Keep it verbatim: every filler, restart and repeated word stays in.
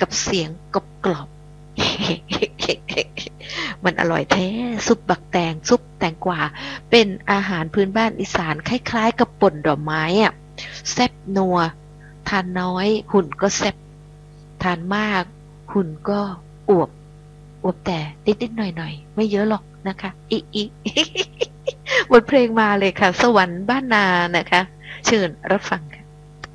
กับเสียงกรอบกรอบ มันอร่อยแท้ซุปบักแตงซุปแตงกวาเป็นอาหารพื้นบ้านอีสานคล้ายๆกับป่นดอกไม้อะแซ่บนัวทานน้อยหุ่นก็แซ่บทานมากหุ่นก็อวบอวบแต่นิดๆหน่อยๆไม่เยอะหรอกนะคะอีอี บทเพลงมาเลยค่ะสวรรค์บ้านนานะคะเชิญรับฟัง